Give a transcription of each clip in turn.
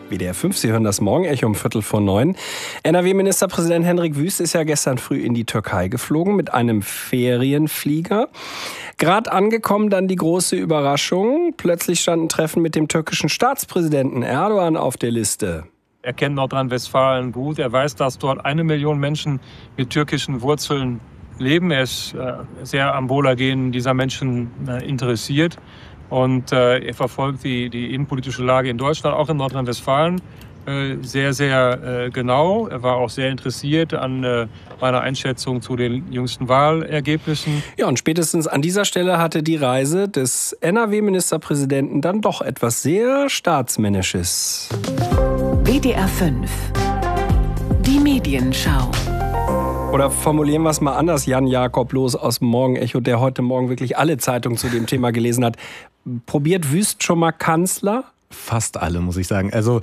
WDR 5, Sie hören das Morgenecho um 8:45. NRW-Ministerpräsident Hendrik Wüst ist ja gestern früh in die Türkei geflogen mit einem Ferienflieger. Gerade angekommen dann die große Überraschung. Plötzlich stand ein Treffen mit dem türkischen Staatspräsidenten Erdogan auf der Liste. Er kennt Nordrhein-Westfalen gut. Er weiß, dass dort 1 Million Menschen mit türkischen Wurzeln leben. Er ist sehr am Wohlergehen dieser Menschen interessiert. Und er verfolgt die innenpolitische Lage in Deutschland, auch in Nordrhein-Westfalen, sehr, sehr genau. Er war auch sehr interessiert an meiner Einschätzung zu den jüngsten Wahlergebnissen. Ja, und spätestens an dieser Stelle hatte die Reise des NRW-Ministerpräsidenten dann doch etwas sehr Staatsmännisches. WDR 5. Die Medienschau. Oder formulieren wir es mal anders, Jan Jakob Loos aus dem Morgenecho, der heute Morgen wirklich alle Zeitungen zu dem Thema gelesen hat. Probiert Wüst schon mal Kanzler? Fast alle, muss ich sagen. Also,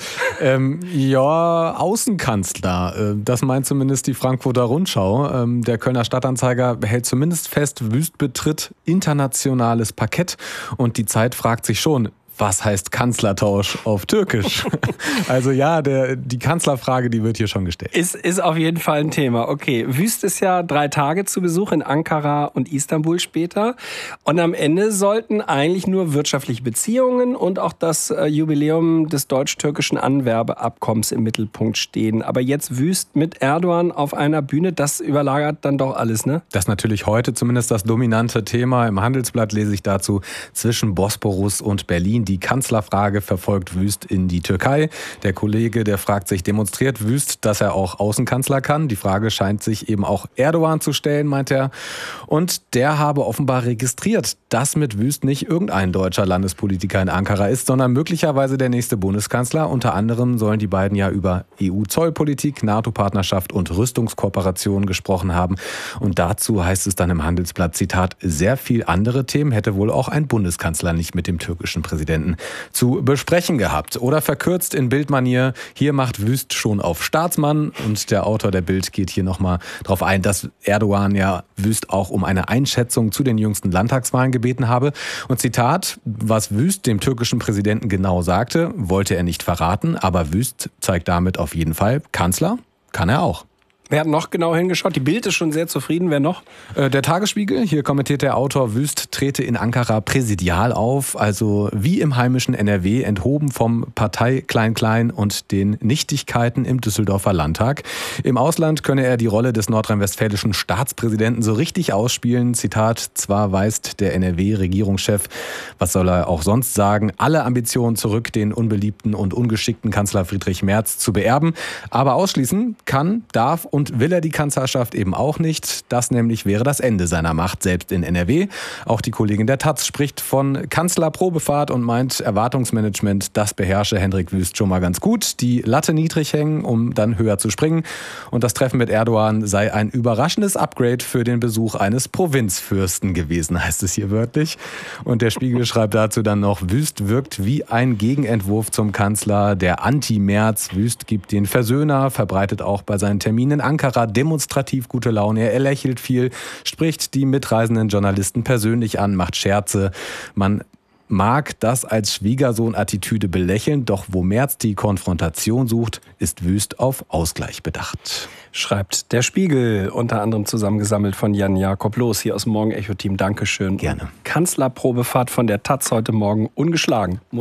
ja, Außenkanzler. Das meint zumindest die Frankfurter Rundschau. Der Kölner Stadtanzeiger hält zumindest fest, Wüst betritt internationales Parkett. Und die Zeit fragt sich schon, was heißt Kanzlertausch auf Türkisch? Also ja, die Kanzlerfrage, die wird hier schon gestellt. Ist auf jeden Fall ein Thema. Okay, Wüst ist ja 3 Tage zu Besuch in Ankara und Istanbul später. Und am Ende sollten eigentlich nur wirtschaftliche Beziehungen und auch das Jubiläum des deutsch-türkischen Anwerbeabkommens im Mittelpunkt stehen. Aber jetzt Wüst mit Erdogan auf einer Bühne, das überlagert dann doch alles, ne? Das ist natürlich heute zumindest das dominante Thema. Im Handelsblatt lese ich dazu: zwischen Bosporus und Berlin. Die Kanzlerfrage verfolgt Wüst in die Türkei. Der Kollege, der fragt sich, demonstriert Wüst, dass er auch Außenkanzler kann? Die Frage scheint sich eben auch Erdogan zu stellen, meint er. Und der habe offenbar registriert, dass mit Wüst nicht irgendein deutscher Landespolitiker in Ankara ist, sondern möglicherweise der nächste Bundeskanzler. Unter anderem sollen die beiden ja über EU-Zollpolitik, NATO-Partnerschaft und Rüstungskooperation gesprochen haben. Und dazu heißt es dann im Handelsblatt, Zitat, sehr viel andere Themen hätte wohl auch ein Bundeskanzler nicht mit dem türkischen Präsidenten zu besprechen gehabt. Oder verkürzt in Bildmanier, hier macht Wüst schon auf Staatsmann. Und der Autor der Bild geht hier nochmal darauf ein, dass Erdogan ja Wüst auch um eine Einschätzung zu den jüngsten Landtagswahlen gebeten habe. Und Zitat, was Wüst dem türkischen Präsidenten genau sagte, wollte er nicht verraten, aber Wüst zeigt damit auf jeden Fall, Kanzler kann er auch. Wer hat noch genau hingeschaut? Die Bild ist schon sehr zufrieden. Wer noch? Der Tagesspiegel. Hier kommentiert der Autor, Wüst trete in Ankara präsidial auf. Also wie im heimischen NRW, enthoben vom Partei Klein-Klein und den Nichtigkeiten im Düsseldorfer Landtag. Im Ausland könne er die Rolle des nordrhein-westfälischen Staatspräsidenten so richtig ausspielen. Zitat, zwar weist der NRW-Regierungschef, was soll er auch sonst sagen, alle Ambitionen zurück, den unbeliebten und ungeschickten Kanzler Friedrich Merz zu beerben. Aber ausschließen kann, darf und will er die Kanzlerschaft eben auch nicht. Das nämlich wäre das Ende seiner Macht, selbst in NRW. Auch die Kollegin der Taz spricht von Kanzlerprobefahrt und meint, Erwartungsmanagement, das beherrsche Hendrik Wüst schon mal ganz gut. Die Latte niedrig hängen, um dann höher zu springen. Und das Treffen mit Erdogan sei ein überraschendes Upgrade für den Besuch eines Provinzfürsten gewesen, heißt es hier wörtlich. Und der Spiegel schreibt dazu dann noch, Wüst wirkt wie ein Gegenentwurf zum Kanzler, der Anti-Merz. Wüst gibt den Versöhner, verbreitet auch bei seinen Terminen in Ankara demonstrativ gute Laune. Er lächelt viel, spricht die mitreisenden Journalisten persönlich an, macht Scherze. Man mag das als Schwiegersohn-Attitüde belächeln, doch wo Merz die Konfrontation sucht, ist Wüst auf Ausgleich bedacht. Schreibt der Spiegel, unter anderem zusammengesammelt von Jan Jakob Loos hier aus dem Morgenecho-Team. Dankeschön. Gerne. Kanzlerprobefahrt von der Taz heute Morgen ungeschlagen.